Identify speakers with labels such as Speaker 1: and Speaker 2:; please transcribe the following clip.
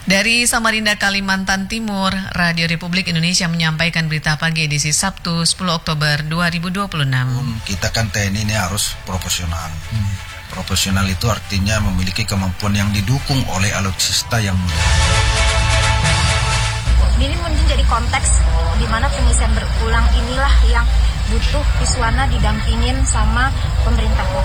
Speaker 1: Dari Samarinda, Kalimantan Timur, Radio Republik Indonesia menyampaikan berita pagi edisi Sabtu 10 Oktober 2026.
Speaker 2: Kita kan TNI ini harus profesional. Profesional itu artinya memiliki kemampuan yang didukung oleh alutsista yang mudah.
Speaker 3: Ini mungkin jadi konteks di mana pengisian berulang inilah yang butuh Iswana didampingin sama pemerintah.